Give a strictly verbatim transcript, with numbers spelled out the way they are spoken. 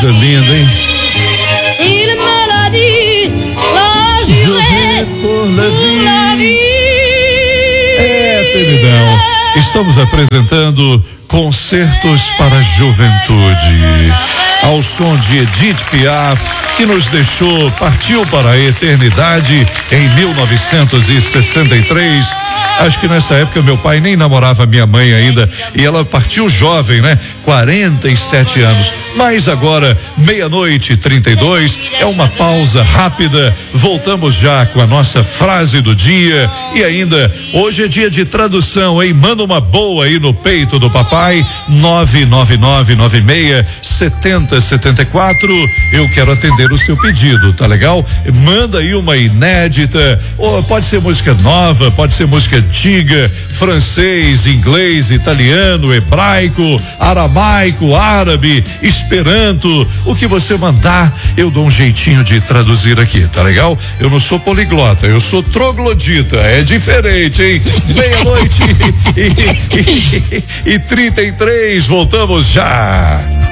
coisa linda, hein? Journée pour la vie. É, queridão. Estamos apresentando Concertos para a Juventude, ao som de Edith Piaf, que nos deixou, partiu para a eternidade em mil novecentos e sessenta e três. Acho que nessa época meu pai nem namorava minha mãe ainda, e ela partiu jovem, né? quarenta e sete anos. Mas agora, meia-noite e trinta e dois, é uma pausa rápida. Voltamos já com a nossa frase do dia. E ainda, hoje é dia de tradução, hein? Manda uma boa aí no peito do papai. nove nove nove nove seis sete zero sete quatro. Eu quero atender o seu pedido, tá legal? Manda aí uma inédita, ou pode ser música nova, pode ser música antiga, francês, inglês, italiano, hebraico, aramaico, árabe, esperanto. O que você mandar, eu dou um jeitinho de traduzir aqui, tá legal? Eu não sou poliglota, eu sou troglodita, é diferente, hein? Meia-noite e, e, e, e trinta e três, voltamos já.